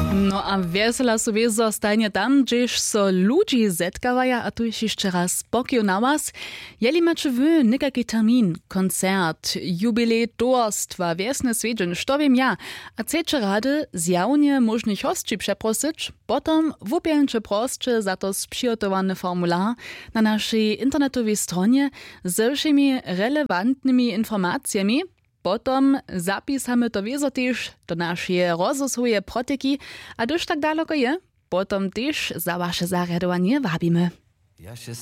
No a wesela so wiezo stajnie tam, gdzież so ludzi zetkawaja, a tu jeszcze raz pokio na was. Jeli macie wy nikaki termin, koncert, jubilej, towarstwa, wiesne swiedźeń, što wiem ja. A chcecie rady zjawnie możnych hostci przeprosić, potom wupięcie prostsze za to sprzygotowany formular na naszej internetowej stronie z wszemi relevantnymi informacjami. Potom zapisamy to wiezo też do naszej rozwojowej proteki, a gdyż tak daleko je, potom też za wasze zariadowanie wabimy.